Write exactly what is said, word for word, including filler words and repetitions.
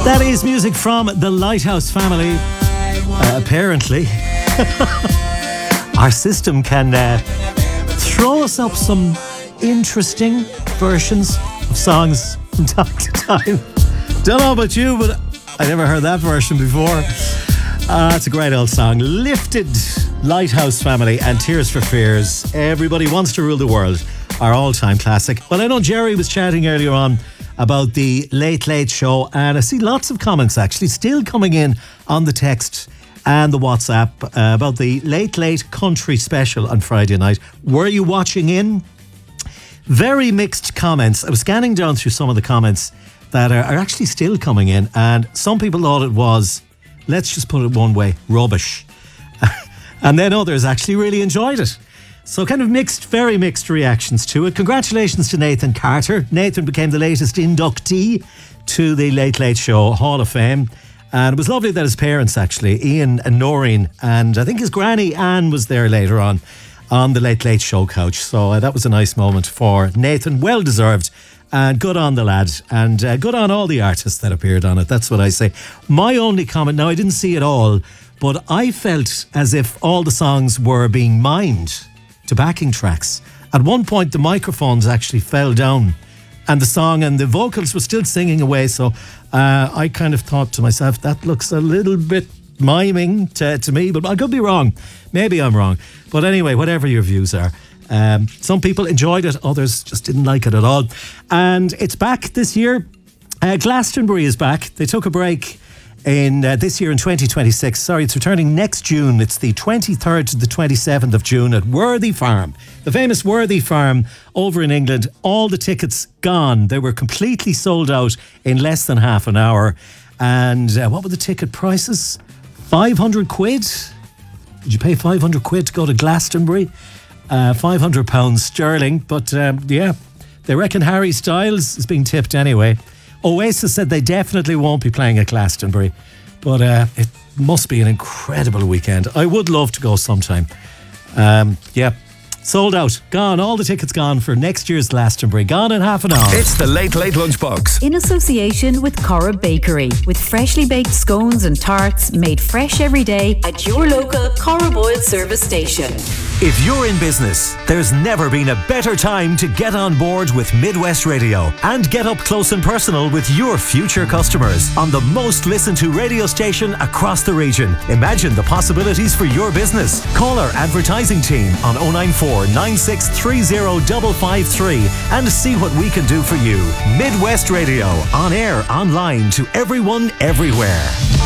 That is music from the Lighthouse family. Uh, apparently, our system can uh, throw us up some interesting versions of songs from time to time. Don't know about you, but I never heard that version before. Uh, it's a great old song. Lifted, Lighthouse family, and Tears for Fears. Everybody Wants to Rule the World, our all-time classic. Well, I know Jerry was chatting earlier on about the Late Late Show, and I see lots of comments actually still coming in on the text and the WhatsApp uh, about the Late Late Country Special on Friday night. Were you watching in? Very mixed comments. I was scanning down through some of the comments that are, are actually still coming in, and some people thought it was, let's just put it one way, rubbish. And then others actually really enjoyed it. So kind of mixed, very mixed reactions to it. Congratulations to Nathan Carter. Nathan became the latest inductee to the Late Late Show Hall of Fame. And it was lovely that his parents actually, Ian and Noreen, and I think his granny Anne was there later on, on the Late Late Show couch. So uh, that was a nice moment for Nathan. Well deserved. And good on the lad. And uh, good on all the artists that appeared on it. That's what I say. My only comment, now I didn't see it all, but I felt as if all the songs were being mimed to backing tracks. At one point the microphones actually fell down and the song and the vocals were still singing away, so uh, I kind of thought to myself, that looks a little bit miming to, to me, but I could be wrong. Maybe I'm wrong. But anyway, whatever your views are, um, some people enjoyed it, others just didn't like it at all. And it's back this year. uh, Glastonbury is back. They took a break in uh, this year in twenty twenty-six. Sorry, it's returning next June. It's the twenty-third to the twenty-seventh of June at Worthy Farm, the famous Worthy Farm over in England. All the tickets gone. They were completely sold out in less than half an hour. And uh, what were the ticket prices? five hundred quid? Did you pay five hundred quid to go to Glastonbury? Uh, five hundred pounds sterling. But um, yeah, they reckon Harry Styles is being tipped anyway. Oasis said they definitely won't be playing at Glastonbury, but uh, it must be an incredible weekend. I would love to go sometime. Um, yeah, sold out, gone. All the tickets gone for next year's Glastonbury. Gone in half an hour. It's the Late Late Lunchbox in association with Cora Bakery, with freshly baked scones and tarts made fresh every day at your local Cora Boyle service station. If you're in business, there's never been a better time to get on board with Midwest Radio and get up close and personal with your future customers on the most listened to radio station across the region. Imagine the possibilities for your business. Call our advertising team on oh nine four, nine six three oh, five five three and see what we can do for you. Midwest Radio, on air, online, to everyone, everywhere.